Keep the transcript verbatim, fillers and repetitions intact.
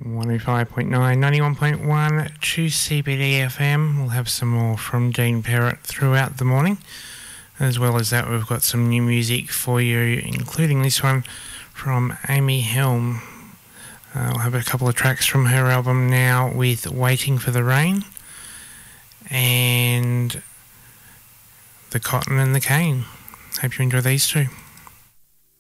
one oh five point nine, ninety-one point one, Choose C B D F M. We'll have some more from Dean Perrott throughout the morning. As well as that, we've got some new music for you, including this one from Amy Helm. Uh, we'll have a couple of tracks from her album now with Waiting for the Rain and The Cotton and the Cane. Hope you enjoy these two.